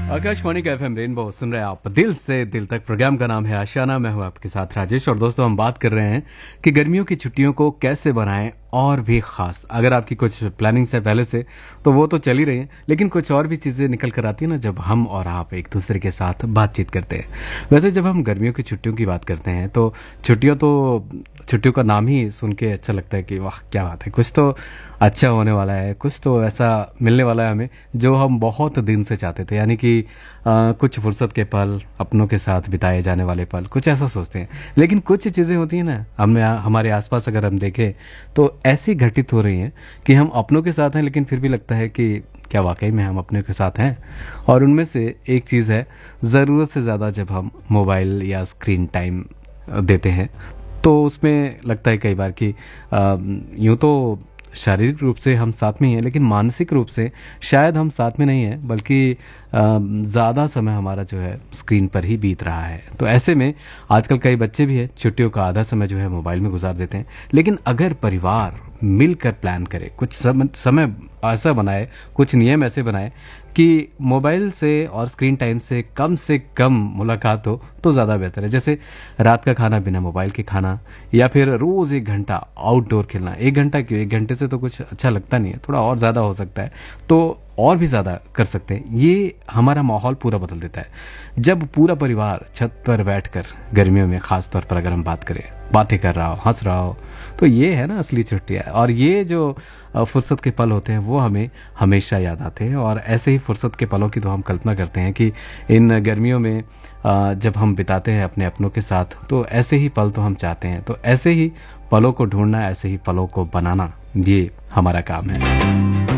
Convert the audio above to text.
आकाशवाणी का FM rainbow सुन रहे हैं आप दिल से दिल तक। प्रोग्राम का नाम है आशियाना। मैं हूं आपके साथ राजेश। और दोस्तों, हम बात कर रहे हैं कि गर्मियों की छुट्टियों को कैसे बनाएं और भी खास। अगर आपकी कुछ प्लानिंग्स है पहले से तो वो तो चल ही रही है, लेकिन कुछ और भी चीजें निकल कर आती है ना जब हम और आप एक दूसरे के साथ बातचीत करते हैं। वैसे जब हम गर्मियों की छुट्टियों की बात करते हैं तो छुट्टियों का नाम ही सुन के अच्छा लगता है कि वाह क्या बात है, कुछ तो अच्छा होने वाला है, कुछ तो ऐसा मिलने वाला है हमें जो हम बहुत दिन से चाहते थे। यानी कि कुछ फुर्सत के पल, अपनों के साथ बिताए जाने वाले पल, कुछ ऐसा सोचते हैं। लेकिन कुछ चीज़ें होती हैं ना, हमारे आसपास अगर हम देखें तो ऐसी घटित हो रही हैं कि हम अपनों के साथ हैं लेकिन फिर भी लगता है कि क्या वाकई में हम अपने के साथ हैं। और उनमें से एक चीज़ है, ज़रूरत से ज़्यादा जब हम मोबाइल या स्क्रीन टाइम देते हैं तो उसमें लगता है कई बार कि यूं तो शारीरिक रूप से हम साथ में ही हैं लेकिन मानसिक रूप से शायद हम साथ में नहीं हैं, बल्कि ज़्यादा समय हमारा जो है स्क्रीन पर ही बीत रहा है। तो ऐसे में आजकल कई बच्चे भी हैं, छुट्टियों का आधा समय जो है मोबाइल में गुजार देते हैं। लेकिन अगर परिवार मिलकर प्लान करे, कुछ समय ऐसा बनाए, कुछ नियम ऐसे बनाए कि मोबाइल से और स्क्रीन टाइम से कम मुलाकात हो तो ज़्यादा बेहतर है। जैसे रात का खाना बिना मोबाइल के खाना, या फिर रोज़ 1 घंटा आउटडोर खेलना। 1 घंटा क्यों, 1 घंटे से तो कुछ अच्छा लगता नहीं है, थोड़ा और ज़्यादा हो सकता है तो और भी ज़्यादा कर सकते हैं। ये हमारा माहौल पूरा बदल देता है जब पूरा परिवार छत पर बैठकर, गर्मियों में ख़ास तौर पर अगर हम बात करें, बातें कर रहा हो, हंस रहा हो, तो ये है ना असली छुट्टियाँ। और ये जो फुर्सत के पल होते हैं वो हमें हमेशा याद आते हैं। और ऐसे ही फुर्सत के पलों की तो हम कल्पना करते हैं कि इन गर्मियों में जब हम बिताते हैं अपने अपनों के साथ तो ऐसे ही पल तो हम चाहते हैं। तो ऐसे ही पलों को ढूंढना, ऐसे ही पलों को बनाना, ये हमारा काम है।